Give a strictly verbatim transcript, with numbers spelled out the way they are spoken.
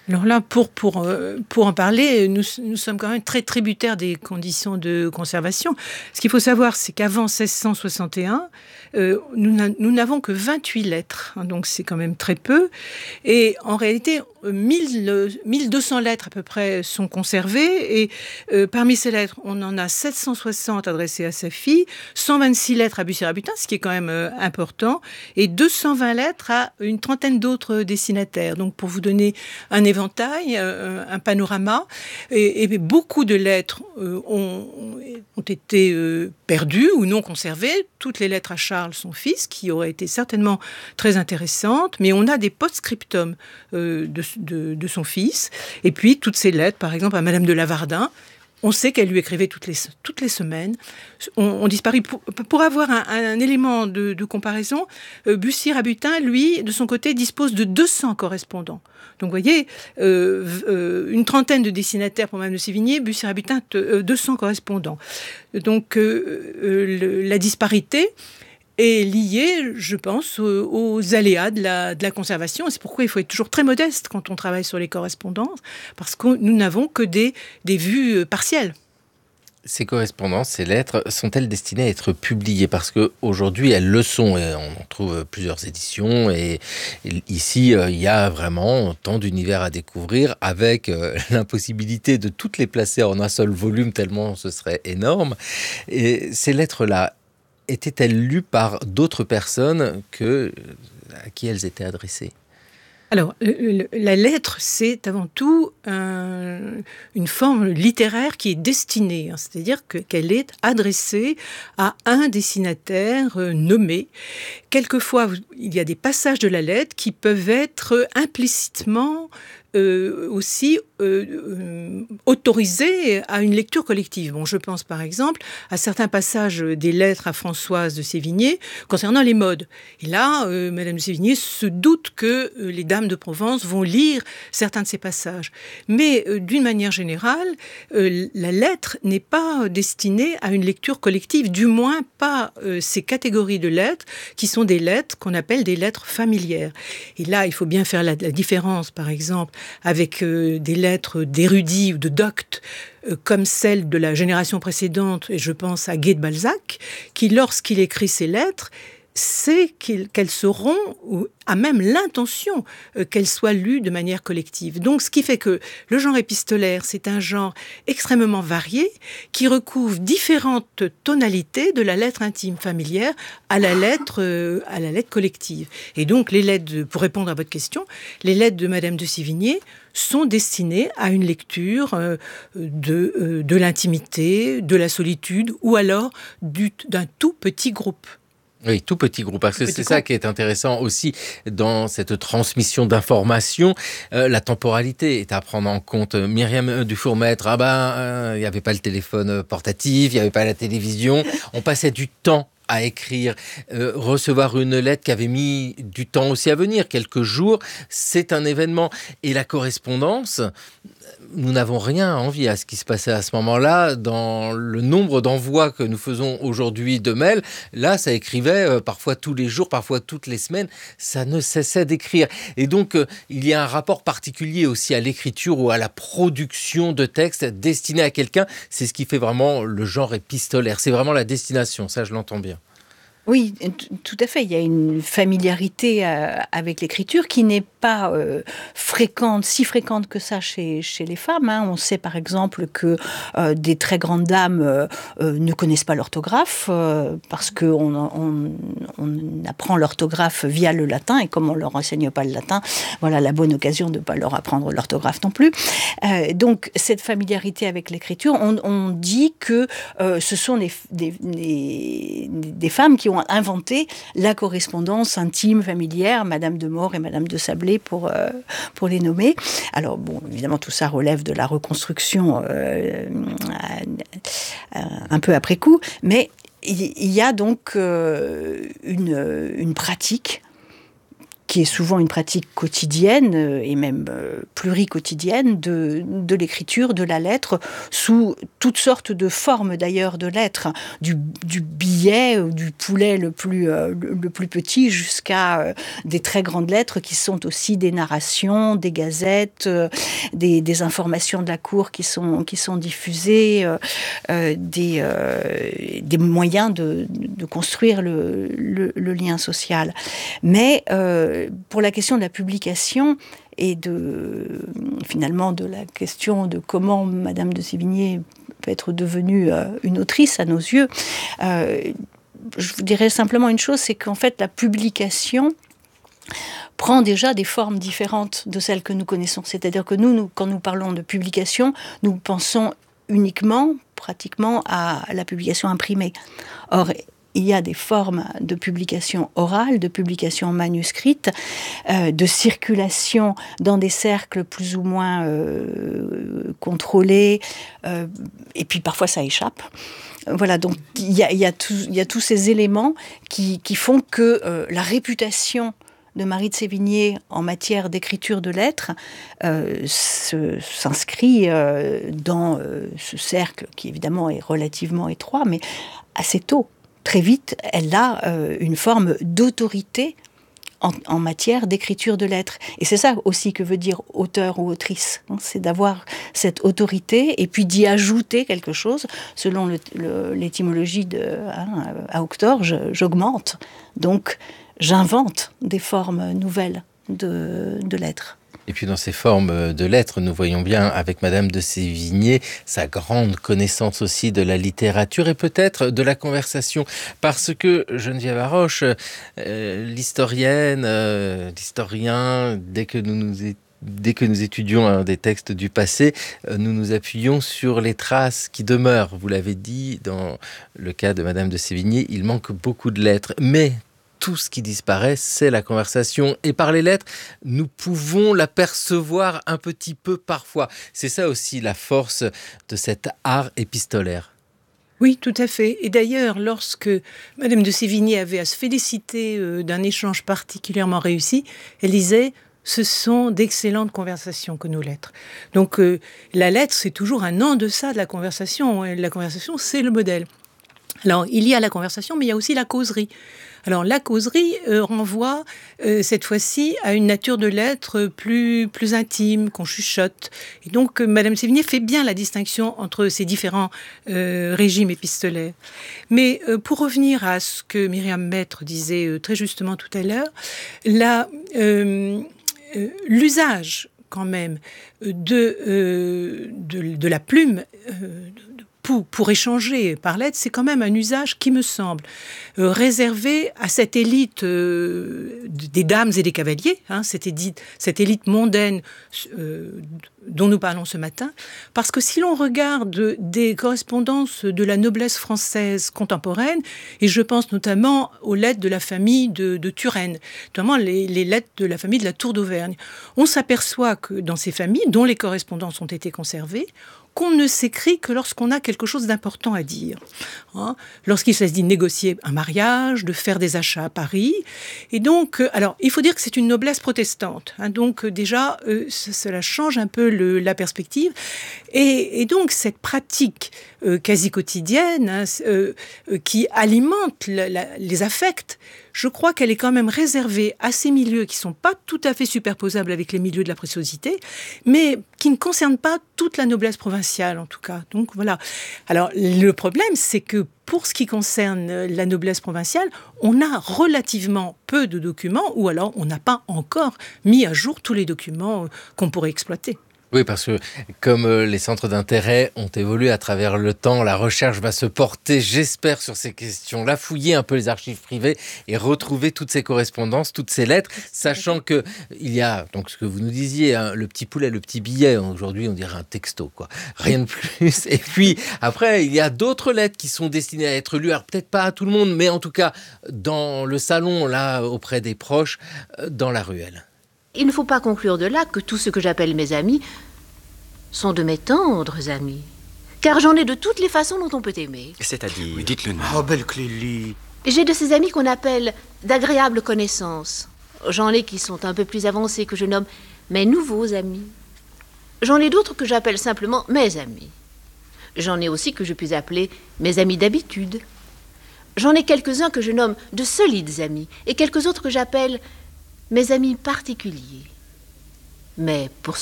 Alors là, pour, pour, pour en parler, nous, nous sommes quand même très tributaires des conditions de conservation. Ce qu'il faut savoir, c'est qu'avant seize cent soixante et un, euh, nous, n'a, nous n'avons que vingt-huit lettres, hein, donc c'est quand même très peu. Et en réalité, mille, mille deux cents lettres à peu près sont conservées. Et euh, parmi ces lettres, on en a sept cent soixante adressées à sa fille, cent vingt-six lettres à Bussy-Rabutin, ce qui est quand même euh, important, et deux cent vingt lettres à une trentaine d'autres destinataires. Donc pour vous donner un éventail, euh, un panorama, et, et beaucoup de lettres euh, ont, ont été euh, perdues ou non conservées. Toutes les lettres à Charles, son fils, qui auraient été certainement très intéressantes, mais on a des post-scriptum euh, de, de, de son fils, et puis toutes ces lettres, par exemple à Madame de Lavardin. On sait qu'elle lui écrivait toutes les, toutes les semaines. On, on disparaît pour, pour avoir un, un élément de, de comparaison. Euh, Bussy-Rabutin, lui, de son côté, dispose de deux cents correspondants. Donc, vous voyez, euh, euh, une trentaine de destinataires pour Madame de Sévigné, Bussy-Rabutin, euh, deux cents correspondants. Donc, euh, euh, le, la disparité est liée, je pense, aux, aux aléas de la, de la conservation. Et c'est pourquoi il faut être toujours très modeste quand on travaille sur les correspondances, parce que nous n'avons que des, des vues partielles. Ces correspondances, ces lettres, sont-elles destinées à être publiées? Parce qu'aujourd'hui, elles le sont, et on en trouve plusieurs éditions, et ici, il y a vraiment tant d'univers à découvrir, avec l'impossibilité de toutes les placer en un seul volume, tellement ce serait énorme. Et ces lettres-là, étaient-elles lues par d'autres personnes que, à qui elles étaient adressées? Alors, le, la lettre, c'est avant tout un, une forme littéraire qui est destinée, hein, c'est-à-dire que, qu'elle est adressée à un destinataire euh, nommé. Quelquefois, il y a des passages de la lettre qui peuvent être implicitement Euh, aussi euh, euh, autorisé à une lecture collective. Bon, je pense par exemple à certains passages des lettres à Françoise de Sévigné concernant les modes. Et là, euh, Madame de Sévigné se doute que euh, les dames de Provence vont lire certains de ces passages. Mais euh, d'une manière générale, euh, la lettre n'est pas destinée à une lecture collective, du moins pas euh, ces catégories de lettres qui sont des lettres qu'on appelle des lettres familières. Et là, il faut bien faire la, la différence, par exemple, avec euh, des lettres d'érudits ou de doctes, euh, comme celle de la génération précédente, et je pense à Guy de Balzac, qui, lorsqu'il écrit ses lettres, sait qu'il, qu'elles seront, ou a même l'intention euh, qu'elles soient lues de manière collective. Donc, ce qui fait que le genre épistolaire, c'est un genre extrêmement varié, qui recouvre différentes tonalités de la lettre intime familière à la lettre, euh, à la lettre collective. Et donc, les lettres, de, pour répondre à votre question, les lettres de Madame de Sévigné sont destinées à une lecture euh, de, euh, de l'intimité, de la solitude, ou alors du, d'un tout petit groupe. Oui, tout petit groupe, parce que c'est ça qui est intéressant aussi dans cette transmission d'informations. Euh, la temporalité est à prendre en compte. Myriam Dufourmêtre, ah ben, il euh, n'y avait pas le téléphone portatif, il n'y avait pas la télévision. On passait du temps à écrire, euh, recevoir une lettre qui avait mis du temps aussi à venir, quelques jours, c'est un événement. Et la correspondance, nous n'avons rien à envier à ce qui se passait à ce moment-là, dans le nombre d'envois que nous faisons aujourd'hui de mails. Là, ça écrivait euh, parfois tous les jours, parfois toutes les semaines, ça ne cessait d'écrire. Et donc, euh, il y a un rapport particulier aussi à l'écriture ou à la production de textes destinés à quelqu'un. C'est ce qui fait vraiment le genre épistolaire. C'est vraiment la destination, ça je l'entends bien. Oui, t- tout à fait. Il y a une familiarité euh, avec l'écriture qui n'est pas euh, fréquente, si fréquente que ça chez, chez les femmes. Hein. On sait par exemple que euh, des très grandes dames euh, euh, ne connaissent pas l'orthographe euh, parce qu'on on, on apprend l'orthographe via le latin, et comme on ne leur enseigne pas le latin, voilà la bonne occasion de ne pas leur apprendre l'orthographe non plus. Euh, donc cette familiarité avec l'écriture, on, on dit que euh, ce sont des, des, des, des femmes qui ont inventé la correspondance intime, familière, Madame de Maure et Madame de Sablé pour, euh, pour les nommer. Alors, bon, évidemment, tout ça relève de la reconstruction euh, euh, un peu après coup, mais il y a donc euh, une, une pratique qui est souvent une pratique quotidienne euh, et même euh, pluriquotidienne de, de l'écriture, de la lettre, sous toutes sortes de formes d'ailleurs de lettres, du, du billet, du poulet le plus, euh, le, le plus petit jusqu'à euh, des très grandes lettres qui sont aussi des narrations, des gazettes, euh, des, des informations de la cour qui sont, qui sont diffusées, euh, euh, des, euh, des moyens de, de construire le, le, le lien social. Mais euh, pour la question de la publication et de, finalement de la question de comment Madame de Sévigné peut être devenue euh, une autrice à nos yeux, euh, je vous dirais simplement une chose, c'est qu'en fait la publication prend déjà des formes différentes de celles que nous connaissons. C'est-à-dire que nous, nous, quand nous parlons de publication, nous pensons uniquement, pratiquement, à la publication imprimée. Or, il y a des formes de publication orale, de publication manuscrite, euh, de circulation dans des cercles plus ou moins euh, contrôlés, euh, et puis parfois ça échappe. Voilà, donc il y a, il y a, tout, il y a tous ces éléments qui, qui font que euh, la réputation de Marie de Sévigné en matière d'écriture de lettres euh, se, s'inscrit euh, dans euh, ce cercle qui évidemment est relativement étroit, mais assez tôt. Très vite, elle a euh, une forme d'autorité en, en matière d'écriture de lettres. Et c'est ça aussi que veut dire auteur ou autrice. Hein, c'est d'avoir cette autorité et puis d'y ajouter quelque chose. Selon le, le, l'étymologie de hein, à Auctor, j'augmente. Donc, j'invente des formes nouvelles de, de lettres. Et puis dans ces formes de lettres, nous voyons bien avec Madame de Sévigné sa grande connaissance aussi de la littérature et peut-être de la conversation. Parce que Geneviève Haroche, euh, l'historienne, euh, l'historien, dès que nous nous étions Dès que nous étudions hein, des textes du passé, euh, nous nous appuyons sur les traces qui demeurent. Vous l'avez dit, dans le cas de Madame de Sévigné, il manque beaucoup de lettres. Mais tout ce qui disparaît, c'est la conversation. Et par les lettres, nous pouvons l'apercevoir un petit peu parfois. C'est ça aussi la force de cet art épistolaire. Oui, tout à fait. Et d'ailleurs, lorsque Madame de Sévigné avait à se féliciter euh, d'un échange particulièrement réussi, elle disait « ce sont d'excellentes conversations que nos lettres ». Donc euh, la lettre, c'est toujours un en deçà de la conversation. La conversation, c'est le modèle. Alors, il y a la conversation, mais il y a aussi la causerie. Alors, la causerie euh, renvoie euh, cette fois-ci à une nature de l'être plus, plus intime, qu'on chuchote. Et donc, euh, Madame Sévigné fait bien la distinction entre ces différents euh, régimes épistolaires. Mais euh, pour revenir à ce que Myriam Maître disait euh, très justement tout à l'heure, la, euh, euh, l'usage quand même de, euh, de, de la plume euh, Pour, pour échanger par lettre, c'est quand même un usage qui me semble euh, réservé à cette élite euh, des dames et des cavaliers, hein, cette, élite, cette élite mondaine euh, dont nous parlons ce matin, parce que si l'on regarde des correspondances de la noblesse française contemporaine, et je pense notamment aux lettres de la famille de, de Turenne, notamment les, les lettres de la famille de la Tour d'Auvergne, on s'aperçoit que dans ces familles, dont les correspondances ont été conservées, qu'on ne s'écrit que lorsqu'on a quelque chose d'important à dire. Hein, lorsqu'il s'agit de négocier un mariage, de faire des achats à Paris. Et donc, euh, alors, il faut dire que c'est une noblesse protestante. Hein, donc, euh, déjà, euh, c- cela change un peu le, la perspective. Et, et donc, cette pratique euh, quasi quotidienne hein, euh, euh, qui alimente la, la, les affects, je crois qu'elle est quand même réservée à ces milieux qui ne sont pas tout à fait superposables avec les milieux de la préciosité, mais qui ne concernent pas toute la noblesse provinciale, en tout cas. Donc, voilà. Alors, le problème, c'est que pour ce qui concerne la noblesse provinciale, on a relativement peu de documents, ou alors on n'a pas encore mis à jour tous les documents qu'on pourrait exploiter. Oui, parce que comme les centres d'intérêt ont évolué à travers le temps, la recherche va se porter, j'espère, sur ces questions-là, fouiller un peu les archives privées et retrouver toutes ces correspondances, toutes ces lettres, sachant que il y a, donc ce que vous nous disiez, hein, le petit poulet, le petit billet, aujourd'hui on dirait un texto, quoi, rien de plus. Et puis après, il y a d'autres lettres qui sont destinées à être lues, alors peut-être pas à tout le monde, mais en tout cas dans le salon, là, auprès des proches, dans la ruelle. Il ne faut pas conclure de là que tout ce que j'appelle mes amis sont de mes tendres amis. Car j'en ai de toutes les façons dont on peut aimer. C'est-à-dire... Oui, dites-le nous. Oh, belle Clélie. J'ai de ces amis qu'on appelle d'agréables connaissances. J'en ai qui sont un peu plus avancés, que je nomme mes nouveaux amis. J'en ai d'autres que j'appelle simplement mes amis. J'en ai aussi que je puis appeler mes amis d'habitude. J'en ai quelques-uns que je nomme de solides amis, et quelques autres que j'appelle mes amis particuliers. Mais pour